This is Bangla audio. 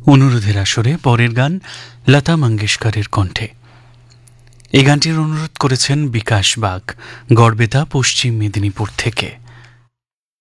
অনুরোধের আসরে পরের গান লতা মঙ্গেশকরের কণ্ঠে। এই গানটির অনুরোধ করেছেন বিকাশ বাগ, গড়বেতা, পশ্চিম মেদিনীপুর থেকে।